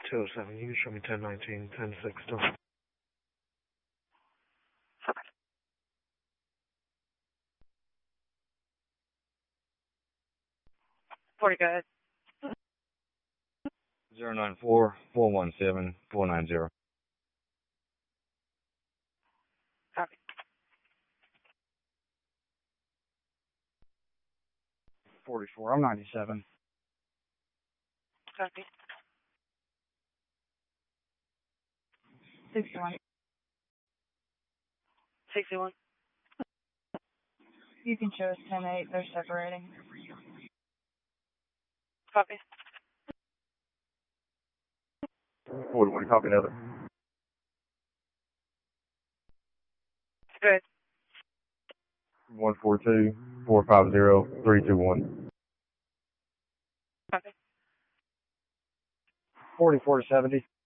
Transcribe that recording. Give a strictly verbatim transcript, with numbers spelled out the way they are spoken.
two oh seven, you can show me ten nineteen, ten six still. forty, go ahead. zero nine four, four one seven, four nine zero. Copy. forty-four, I'm ninety-seven. Copy. sixty-one. sixty-one. You can show us ten eight. They're separating. Copy. forty-one, copy another. Go ahead. one four two, four five zero, three two one. Copy. forty-four to seventy.